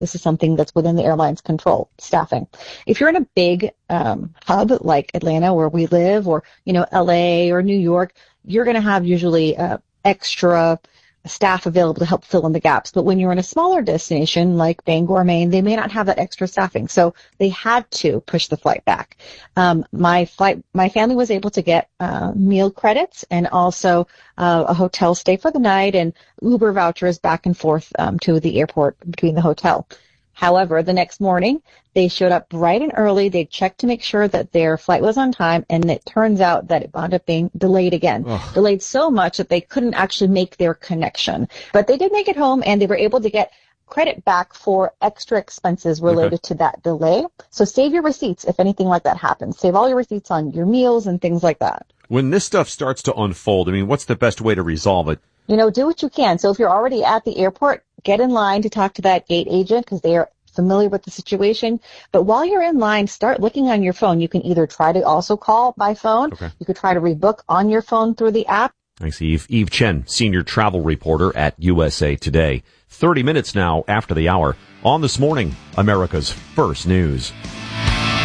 This is something that's within the airline's control, staffing. If you're in a big hub like Atlanta, where we live, or, LA or New York, you're going to have usually extra staff available to help fill in the gaps. But when you're in a smaller destination like Bangor, Maine, they may not have that extra staffing. So they had to push the flight back. My family was able to get meal credits and also a hotel stay for the night and Uber vouchers back and forth to the airport between the hotel. However, the next morning, they showed up bright and early. They checked to make sure that their flight was on time, and it turns out that it wound up being delayed again. Ugh. Delayed so much that they couldn't actually make their connection. But they did make it home, and they were able to get credit back for extra expenses related to that delay. So save your receipts if anything like that happens. Save all your receipts on your meals and things like that. When this stuff starts to unfold, what's the best way to resolve it? Do what you can. So if you're already at the airport, get in line to talk to that gate agent because they are familiar with the situation. But while you're in line, start looking on your phone. You can either try to also call by phone. Okay. You could try to rebook on your phone through the app. Thanks, Eve. Eve Chen, senior travel reporter at USA Today. 30 minutes now after the hour on This Morning, America's First News.